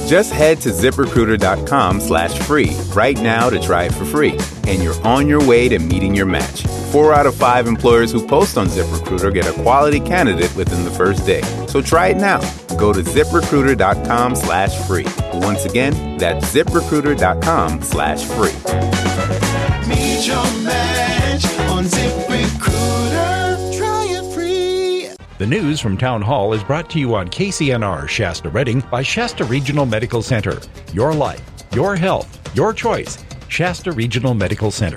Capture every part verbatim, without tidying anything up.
Just head to ZipRecruiter.com slash free right now to try it for free. And you're on your way to meeting your match. Four out of five employers who post on ZipRecruiter get a quality candidate within the first day. So try it now. Go to ZipRecruiter.com slash free. Once again, that's ZipRecruiter.com slash free. Meet your match on ZipRecruiter. Try it free. The news from Town Hall is brought to you on K C N R Shasta Redding by Shasta Regional Medical Center. Your life, your health, your choice. Shasta Regional Medical Center.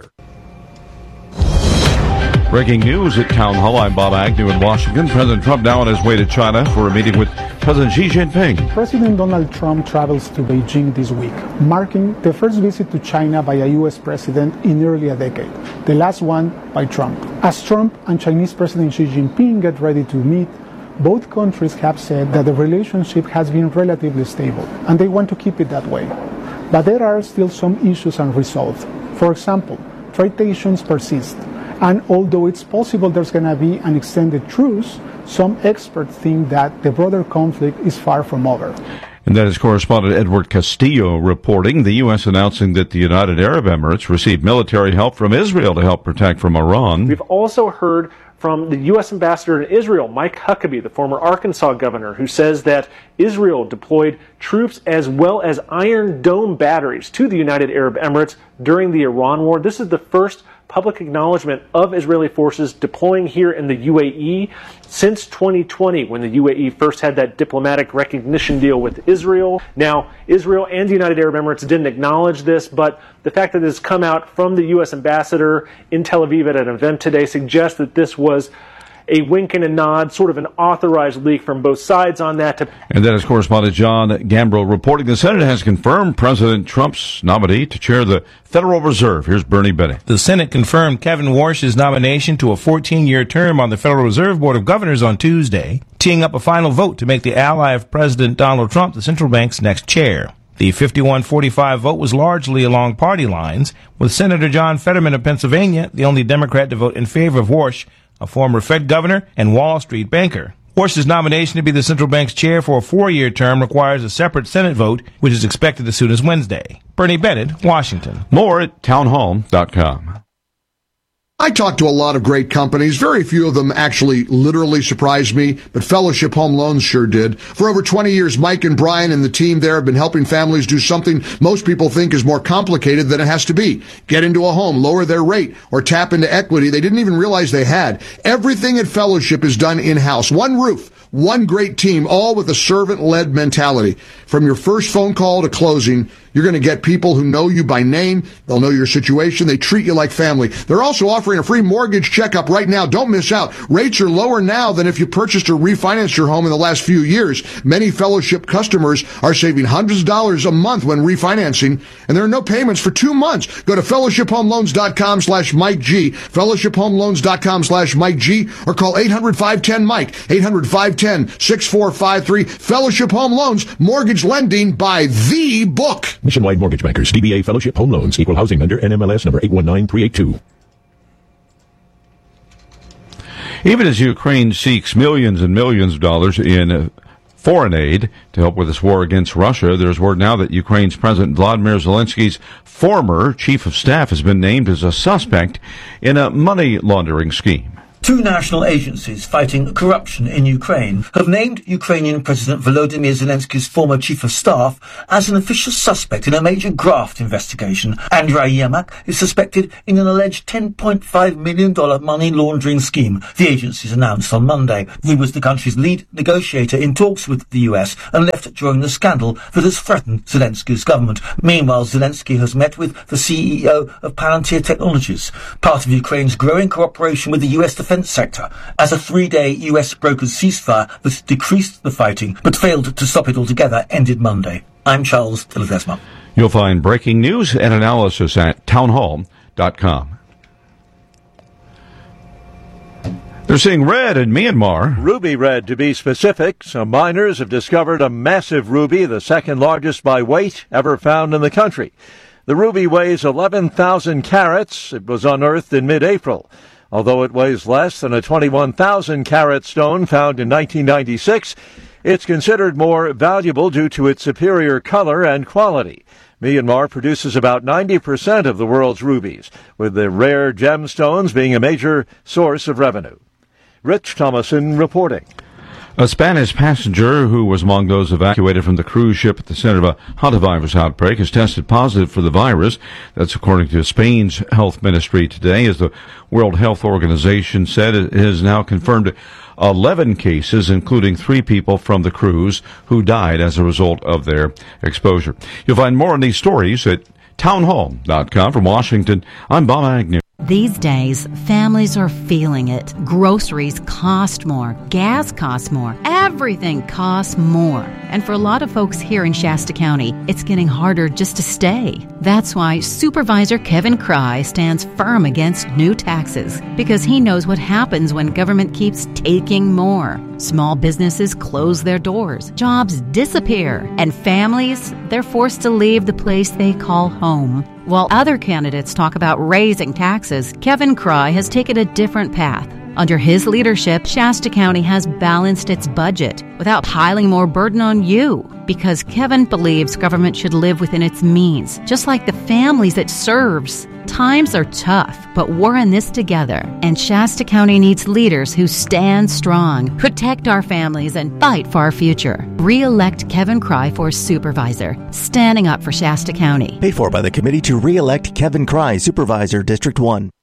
Breaking news at Town Hall. I'm Bob Agnew in Washington. President Trump now on his way to China for a meeting with President Xi Jinping. President Donald Trump travels to Beijing this week, marking the first visit to China by a U S president in nearly a decade, the last one by Trump. As Trump and Chinese President Xi Jinping get ready to meet, both countries have said that the relationship has been relatively stable, and they want to keep it that way. But there are still some issues unresolved. For example, trade tensions persist. And although it's possible there's going to be an extended truce, some experts think that the broader conflict is far from over. And that is correspondent Edward Castillo reporting. The U S announcing that the United Arab Emirates received military help from Israel to help protect from Iran. We've also heard from the U S ambassador in Israel, Mike Huckabee, the former Arkansas governor, who says that Israel deployed troops as well as Iron Dome batteries to the United Arab Emirates during the Iran war. This is the first public acknowledgement of Israeli forces deploying here in the U A E since twenty twenty, when the U A E first had that diplomatic recognition deal with Israel. Now, Israel and the United Arab Emirates didn't acknowledge this, but the fact that this has come out from the U S ambassador in Tel Aviv at an event today suggests that this was a wink and a nod, sort of an authorized leak from both sides on that. To and that is correspondent John Gambrill reporting. The Senate has confirmed President Trump's nominee to chair the Federal Reserve. Here's Bernie Bennett. The Senate confirmed Kevin Warsh's nomination to a fourteen-year term on the Federal Reserve Board of Governors on Tuesday, teeing up a final vote to make the ally of President Donald Trump the central bank's next chair. The fifty-one forty-five vote was largely along party lines, with Senator John Fetterman of Pennsylvania the only Democrat to vote in favor of Warsh, a former Fed governor and Wall Street banker. Warsh's nomination to be the central bank's chair for a four-year term requires a separate Senate vote, which is expected as soon as Wednesday. Bernie Bennett, Washington. More at townhall dot com. I talked to a lot of great companies. Very few of them actually literally surprised me, but Fellowship Home Loans sure did. For over twenty years, Mike and Brian and the team there have been helping families do something most people think is more complicated than it has to be. Get into a home, lower their rate, or tap into equity they didn't even realize they had. Everything at Fellowship is done in-house. One roof, one great team, all with a servant-led mentality. From your first phone call to closing, you're going to get people who know you by name. They'll know your situation. They treat you like family. They're also offering a free mortgage checkup right now. Don't miss out. Rates are lower now than if you purchased or refinanced your home in the last few years. Many Fellowship customers are saving hundreds of dollars a month when refinancing, and there are no payments for two months. Go to fellowship home loans dot com slash Mike G, fellowship home loans dot com slash Mike G, or call eight hundred five ten Mike, eight hundred five ten six four five three. Fellowship Home Loans, mortgage lending by the book. Nationwide Mortgage Bankers, D B A Fellowship Home Loans, Equal Housing Lender, N M L S number eight one nine three eight two. Even as Ukraine seeks millions and millions of dollars in foreign aid to help with this war against Russia, there's word now that Ukraine's President Vladimir Zelensky's former chief of staff has been named as a suspect in a money laundering scheme. Two national agencies fighting corruption in Ukraine have named Ukrainian President Volodymyr Zelensky's former chief of staff as an official suspect in a major graft investigation. Andrei Yermak is suspected in an alleged ten point five million dollars money laundering scheme, the agencies announced on Monday. He was the country's lead negotiator in talks with the U S and left during the scandal that has threatened Zelensky's government. Meanwhile, Zelensky has met with the C E O of Palantir Technologies, part of Ukraine's growing cooperation with the U S defense sector, as a three-day U S brokered ceasefire that decreased the fighting but failed to stop it altogether ended Monday. I'm Charles de Ledesma. You'll find breaking news and analysis at townhall dot com. They're seeing red in Myanmar. Ruby red, to be specific. Some miners have discovered a massive ruby, the second largest by weight ever found in the country. The ruby weighs eleven thousand carats. It was unearthed in mid-April. Although it weighs less than a twenty-one thousand carat stone found in nineteen ninety-six, It's considered more valuable due to its superior color and quality. Myanmar produces about ninety percent of the world's rubies, with the rare gemstones being a major source of revenue. Rich Thomason reporting. A Spanish passenger who was among those evacuated from the cruise ship at the center of a hantavirus outbreak has tested positive for the virus. That's according to Spain's health ministry today. As the World Health Organization said, it has now confirmed eleven cases, including three people from the cruise who died as a result of their exposure. You'll find more on these stories at townhall dot com. From Washington, I'm Bob Agnew. These days, families are feeling it. Groceries cost more. Gas costs more. Everything costs more. And for a lot of folks here in Shasta County, it's getting harder just to stay. That's why Supervisor Kevin Cry stands firm against new taxes, because he knows what happens when government keeps taking more. Small businesses close their doors, jobs disappear, and families, they're forced to leave the place they call home. While other candidates talk about raising taxes, Kevin Cry has taken a different path. Under his leadership, Shasta County has balanced its budget without piling more burden on you, because Kevin believes government should live within its means, just like the families it serves. Times are tough, but we're in this together, and Shasta County needs leaders who stand strong, protect our families, and fight for our future. Re-elect Kevin Cry for Supervisor, standing up for Shasta County. Paid for by the Committee to Re-elect Kevin Cry, Supervisor, District one.